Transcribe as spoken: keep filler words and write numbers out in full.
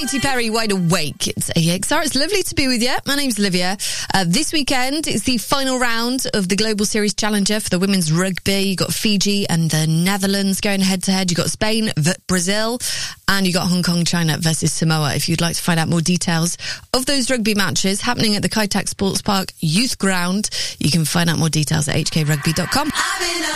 Katy Perry, Wide Awake. It's A X R. It's lovely to be with you. My name's Olivia. Uh, this weekend is the final round of the Global Series Challenger for the women's rugby. You've got Fiji and the Netherlands going head-to-head. You've got Spain, v- Brazil, and you've got Hong Kong, China versus Samoa. If you'd like to find out more details of those rugby matches happening at the Kai Tak Sports Park Youth Ground, you can find out more details at h k rugby dot com.